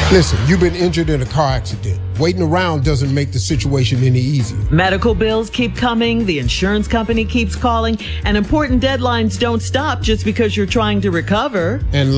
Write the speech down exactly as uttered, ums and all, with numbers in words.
Listen, you've been injured in a car accident. Waiting around doesn't make the situation any easier. Medical bills keep coming, the insurance company keeps calling, and important deadlines don't stop just because you're trying to recover. And